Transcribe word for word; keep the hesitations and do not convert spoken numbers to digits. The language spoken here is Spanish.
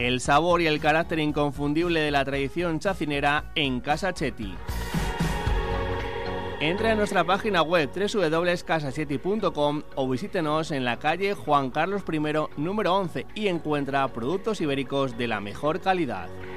el sabor y el carácter inconfundible de la tradición chacinera en Casa Chetti. Entra en nuestra página web doble u doble u doble u punto casa chetti punto com o visítenos en la calle Juan Carlos primero, número once, y encuentra productos ibéricos de la mejor calidad.